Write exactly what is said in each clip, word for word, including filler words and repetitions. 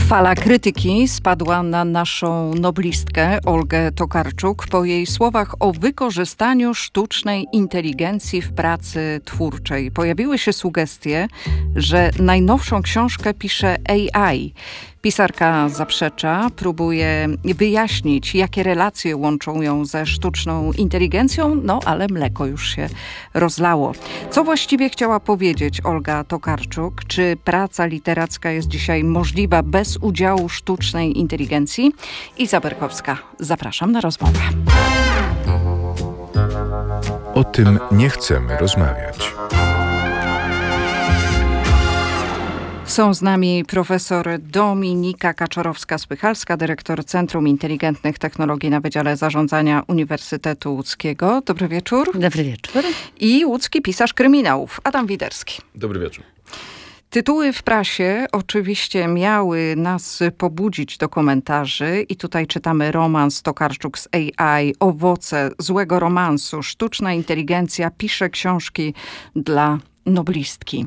Fala krytyki spadła na naszą noblistkę Olgę Tokarczuk po jej słowach o wykorzystaniu sztucznej inteligencji w pracy twórczej. Pojawiły się sugestie, że najnowszą książkę pisze A I. Pisarka zaprzecza, próbuje wyjaśnić, jakie relacje łączą ją ze sztuczną inteligencją, no ale mleko już się rozlało. Co właściwie chciała powiedzieć Olga Tokarczuk? Czy praca literacka jest dzisiaj możliwa bez udziału sztucznej inteligencji? Iza Berkowska, zapraszam na rozmowę. O tym nie chcemy rozmawiać. Są z nami profesor Dominika Kaczorowska-Spychalska, dyrektor Centrum Inteligentnych Technologii na Wydziale Zarządzania Uniwersytetu Łódzkiego. Dobry wieczór. Dobry wieczór. I łódzki pisarz kryminałów, Adam Widerski. Dobry wieczór. Tytuły w prasie oczywiście miały nas pobudzić do komentarzy i tutaj czytamy romans Tokarczuk z A I, owoce złego romansu, sztuczna inteligencja pisze książki dla noblistki.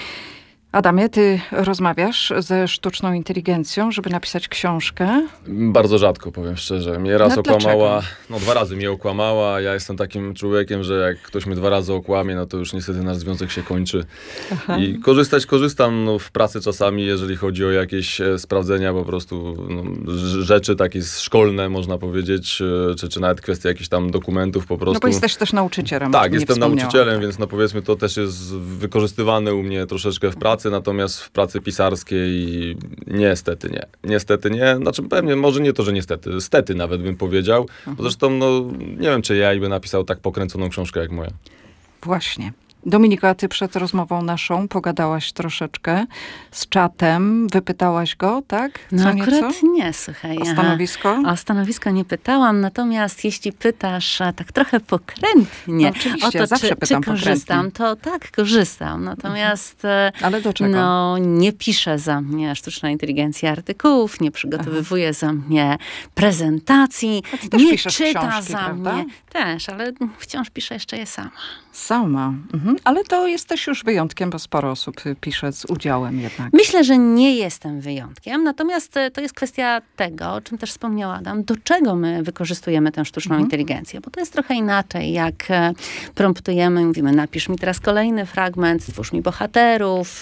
Adamie, ty rozmawiasz ze sztuczną inteligencją, żeby napisać książkę? Bardzo rzadko, powiem szczerze. Mnie raz No, okłamała, dlaczego? no dwa razy mnie okłamała. Ja jestem takim człowiekiem, że jak ktoś mnie dwa razy okłamie, no to już niestety nasz związek się kończy. Aha. I korzystać korzystam no, w pracy czasami, jeżeli chodzi o jakieś e, sprawdzenia po prostu no, rzeczy takie szkolne, można powiedzieć, e, czy, czy nawet kwestie jakichś tam dokumentów po prostu. No bo jesteś też nauczycielem. Tak, jestem nauczycielem, tak. Więc no powiedzmy to też jest wykorzystywane u mnie troszeczkę w pracy, natomiast w pracy pisarskiej niestety nie. Niestety nie. Znaczy pewnie, może nie to, że niestety. Stety nawet bym powiedział. Mhm. Zresztą no, nie wiem, czy ja by napisał tak pokręconą książkę jak moja. Właśnie. Dominiko, a ty przed rozmową naszą pogadałaś troszeczkę z czatem, wypytałaś go, tak? Co no nieco? akurat nie, słuchaj. O stanowisko? O stanowisko nie pytałam, natomiast jeśli pytasz tak trochę pokrętnie, no oczywiście, o to, zawsze czy, pytam czy korzystam, to tak, korzystam. Natomiast mhm. Ale do czego? No, nie pisze za mnie sztuczna inteligencja artykułów, nie przygotowywuje Aha. za mnie prezentacji, nie czyta książki, za prawda? mnie. Też, ale wciąż piszę jeszcze je sama. Sama. Mhm. Ale to jesteś już wyjątkiem, bo sporo osób pisze z udziałem jednak. Myślę, że nie jestem wyjątkiem, natomiast to jest kwestia tego, o czym też wspomniał Adam, do czego my wykorzystujemy tę sztuczną mhm. inteligencję, bo to jest trochę inaczej, jak promptujemy, mówimy, napisz mi teraz kolejny fragment, stwórz mi bohaterów,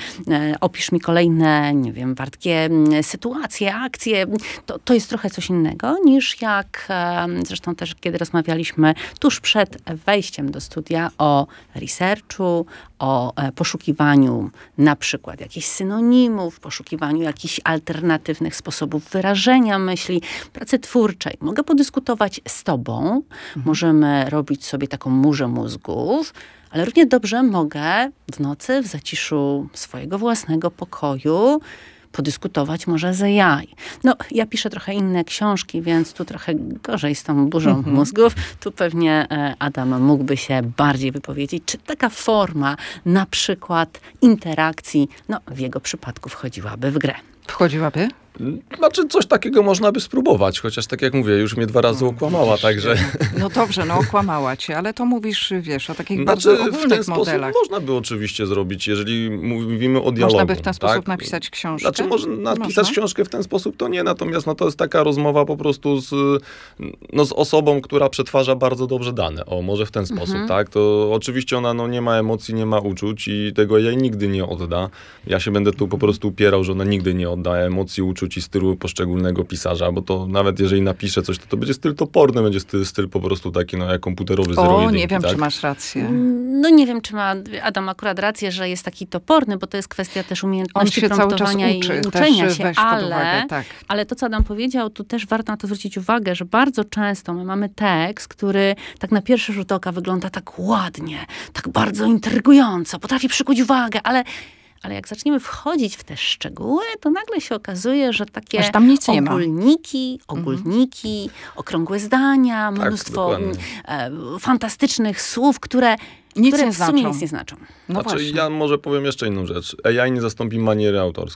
opisz mi kolejne, nie wiem, wartkie sytuacje, akcje. To, to jest trochę coś innego, niż jak, zresztą też kiedy rozmawialiśmy tuż przed wejściem do studia o researchu, o poszukiwaniu na przykład jakichś synonimów, poszukiwaniu jakichś alternatywnych sposobów wyrażenia myśli, pracy twórczej. Mogę podyskutować z tobą, mhm. możemy robić sobie taką murzę mózgów, ale równie dobrze mogę w nocy, w zaciszu swojego własnego pokoju podyskutować może z A I. No, ja piszę trochę inne książki, więc tu trochę gorzej z tą burzą mm-hmm. mózgów. Tu pewnie Adam mógłby się bardziej wypowiedzieć, czy taka forma na przykład interakcji, no w jego przypadku wchodziłaby w grę. Wchodziłaby? Znaczy coś takiego można by spróbować, chociaż tak jak mówię, już mnie dwa razy okłamała, no, także... No dobrze, no okłamała cię, ale to mówisz, wiesz, o takich znaczy, bardzo ogólnych w ten modelach. Sposób można by oczywiście zrobić, jeżeli mówimy o dialogu. Można by w ten sposób tak? napisać książkę? Znaczy może napisać można? książkę w ten sposób, to nie, natomiast no, to jest taka rozmowa po prostu z, no, z osobą, która przetwarza bardzo dobrze dane. O, może w ten sposób, mhm. tak? To oczywiście ona no, nie ma emocji, nie ma uczuć i tego jej nigdy nie odda. Ja się będę tu po prostu upierał, że ona nigdy nie odda emocji, uczuć i stylu poszczególnego pisarza, bo to nawet jeżeli napisze coś, to to będzie styl toporny, będzie styl, styl po prostu taki, no jak komputerowy zero jeden. O, nie wiem, tak? czy masz rację. No nie wiem, czy ma Adam akurat rację, że jest taki toporny, bo to jest kwestia też umiejętności promptowania i uczy, uczenia się, ale, uwagę, tak. ale to, co Adam powiedział, tu też warto na to zwrócić uwagę, że bardzo często my mamy tekst, który tak na pierwszy rzut oka wygląda tak ładnie, tak bardzo intrygująco, potrafi przykuć uwagę, ale Ale jak zaczniemy wchodzić w te szczegóły, to nagle się okazuje, że takie Aż tam nic nie ogólniki, ma. ogólniki, mhm. okrągłe zdania, tak, mnóstwo e, fantastycznych słów, które, nic które nie w sumie znaczą. nic nie znaczą. No znaczy, właśnie. ja może powiem jeszcze inną rzecz. A I nie zastąpi maniery autorskiej.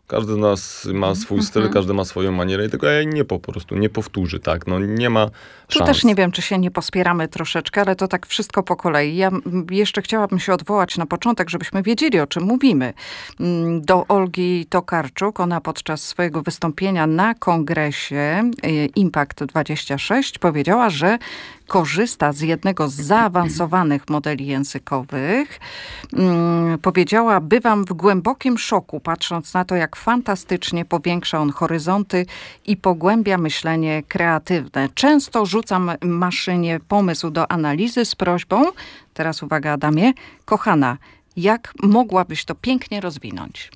Każdy z nas ma swój styl, mm-hmm. każdy ma swoją manierę i tego A I nie po prostu, nie powtórzy, tak? No nie ma Tu szans. też nie wiem, czy się nie pospieramy troszeczkę, ale to tak wszystko po kolei. Ja jeszcze chciałabym się odwołać na początek, żebyśmy wiedzieli, o czym mówimy. Do Olgi Tokarczuk, ona podczas swojego wystąpienia na kongresie Impact dwadzieścia sześć powiedziała, że korzysta z jednego z zaawansowanych modeli językowych. Hmm, powiedziała, bywam w głębokim szoku, patrząc na to, jak fantastycznie powiększa on horyzonty i pogłębia myślenie kreatywne. Często rzucam maszynie pomysł do analizy z prośbą, teraz uwaga Adamie, kochana, jak mogłabyś to pięknie rozwinąć?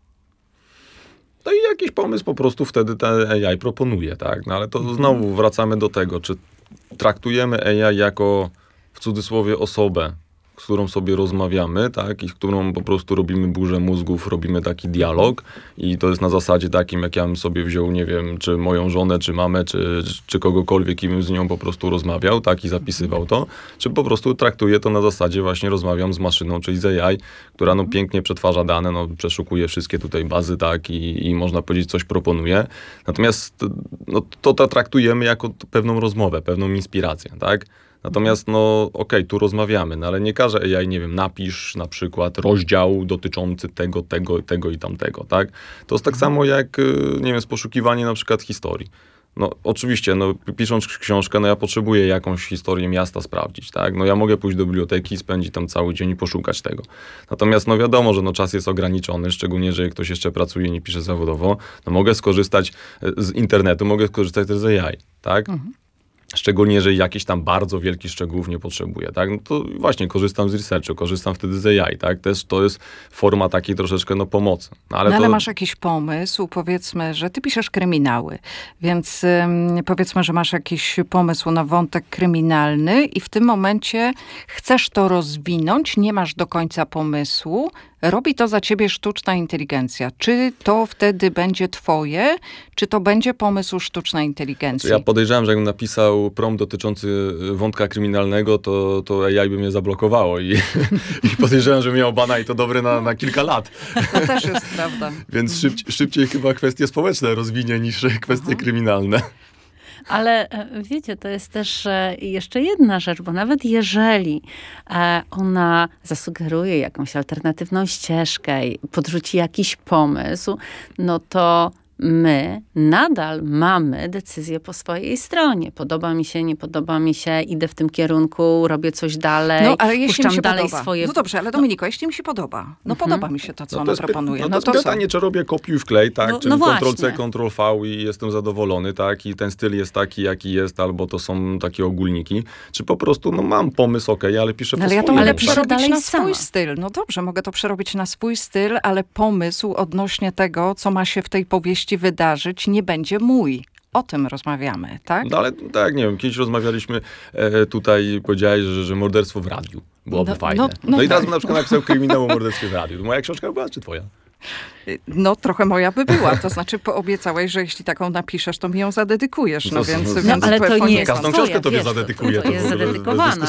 No i jakiś pomysł po prostu wtedy ten A I proponuje, tak? No ale to znowu wracamy do tego, czy traktujemy A I jako w cudzysłowie osobę, z którą sobie rozmawiamy, tak, i z którą po prostu robimy burzę mózgów, robimy taki dialog i to jest na zasadzie takim, jak ja bym sobie wziął, nie wiem, czy moją żonę, czy mamę, czy, czy kogokolwiek i bym z nią po prostu rozmawiał, tak, i zapisywał to, czy po prostu traktuję to na zasadzie właśnie rozmawiam z maszyną, czyli z A I, która no pięknie przetwarza dane, no przeszukuje wszystkie tutaj bazy, tak, i, i można powiedzieć coś proponuje. Natomiast no, to, to traktujemy jako pewną rozmowę, pewną inspirację, tak. Natomiast, no okej, okay, tu rozmawiamy, no ale nie każe A I, nie wiem, napisz na przykład rozdział dotyczący tego, tego, tego i tamtego, tak? To jest tak mhm. samo jak, nie wiem, z poszukiwanie na przykład historii. No oczywiście, no pisząc książkę, no ja potrzebuję jakąś historię miasta sprawdzić, tak? No ja mogę pójść do biblioteki, spędzić tam cały dzień i poszukać tego. Natomiast no wiadomo, że no czas jest ograniczony, szczególnie, że ktoś jeszcze pracuje, nie pisze zawodowo, no mogę skorzystać z internetu, mogę skorzystać też z A I, tak? Mhm. Szczególnie, jeżeli jakiś tam bardzo wielkich szczegółów nie potrzebuję, tak? No to właśnie korzystam z researchu, korzystam wtedy z A I, tak? Też to jest forma takiej troszeczkę, no, pomocy. No, ale, no, to... ale masz jakiś pomysł, powiedzmy, że ty piszesz kryminały, więc ym, powiedzmy, że masz jakiś pomysł na wątek kryminalny i w tym momencie chcesz to rozwinąć, nie masz do końca pomysłu, robi to za ciebie sztuczna inteligencja. Czy to wtedy będzie twoje, czy to będzie pomysł sztucznej inteligencji? Ja podejrzewam, że jakbym napisał prompt dotyczący wątka kryminalnego, to, to A I by mnie zablokowało i, i podejrzewam, że miał bana i to dobre na, na kilka lat. To też jest prawda. Więc szybciej, szybciej chyba kwestie społeczne rozwinie niż kwestie Aha. kryminalne. Ale wiecie, to jest też jeszcze jedna rzecz, bo nawet jeżeli ona zasugeruje jakąś alternatywną ścieżkę, podrzuci jakiś pomysł, no to my nadal mamy decyzję po swojej stronie. Podoba mi się, nie podoba mi się, idę w tym kierunku, robię coś dalej, no, ale jeśli puszczam mi się dalej podoba. swoje... No dobrze, ale Dominiko, no. jeśli mi się podoba, no mhm. podoba mi się to, co no to ona proponuje. No, no to jest pytanie, czy robię kopiuj wklej, tak? No, Czyli no kontrol C, kontrol V i jestem zadowolony, tak? I ten styl jest taki, jaki jest, albo to są takie ogólniki. Czy po prostu, no mam pomysł, okej, okay, ale piszę no, po ale ja to swoim, mogę tak? przerobić na swój sama. styl. No dobrze, mogę to przerobić na swój styl, ale pomysł odnośnie tego, co ma się w tej powieści wydarzyć, nie będzie mój. O tym rozmawiamy, tak? No ale tak, nie wiem, kiedyś rozmawialiśmy e, tutaj, powiedziałeś, że, że morderstwo w radiu byłoby no, fajne. No, no, no i teraz tak. bym na przykład napisał kryminał o morderstwie w radiu. Moja książka była, czy twoja? No trochę moja by była, to znaczy poobiecałeś, że jeśli taką napiszesz, to mi ją zadedykujesz, no, no więc... No, więc ale to nie jest Każdą twoja, książkę tobie wiesz, zadedykuję, to, to jest zadedykowana.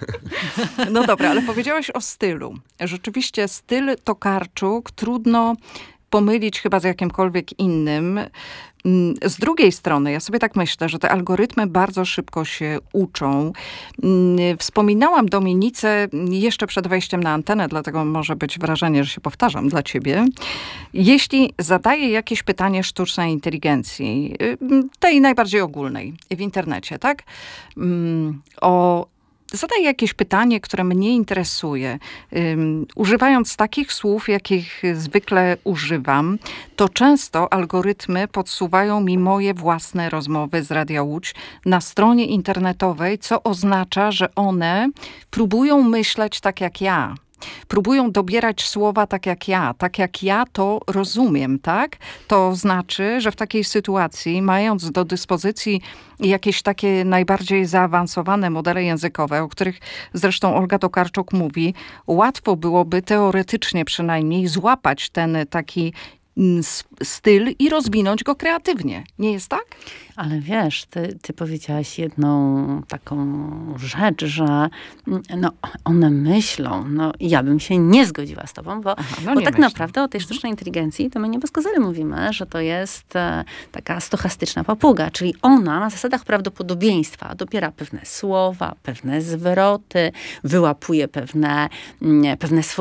No dobra, ale powiedziałeś o stylu. Rzeczywiście styl Tokarczuk trudno pomylić chyba z jakimkolwiek innym. Z drugiej strony, ja sobie tak myślę, że te algorytmy bardzo szybko się uczą. Wspominałam Dominice jeszcze przed wejściem na antenę, dlatego może być wrażenie, że się powtarzam dla ciebie. Jeśli zadaję jakieś pytanie sztucznej inteligencji, tej najbardziej ogólnej w internecie, tak? O Zadaję jakieś pytanie, które mnie interesuje. Um, używając takich słów, jakich zwykle używam, to często algorytmy podsuwają mi moje własne rozmowy z Radia Łódź na stronie internetowej, co oznacza, że one próbują myśleć tak jak ja. Próbują dobierać słowa tak jak ja, tak jak ja to rozumiem, tak? To znaczy, że w takiej sytuacji, mając do dyspozycji jakieś takie najbardziej zaawansowane modele językowe, o których zresztą Olga Tokarczuk mówi, łatwo byłoby teoretycznie przynajmniej złapać ten taki styl i rozwinąć go kreatywnie. Nie jest tak? Ale wiesz, ty, ty powiedziałaś jedną taką rzecz, że no, one myślą, no ja bym się nie zgodziła z tobą, bo, Aha, no bo nie tak myślę. naprawdę o tej sztucznej inteligencji to my nie bez kozery mówimy, że to jest e, taka stochastyczna papuga, czyli ona na zasadach prawdopodobieństwa dobiera pewne słowa, pewne zwroty, wyłapuje pewne, m, pewne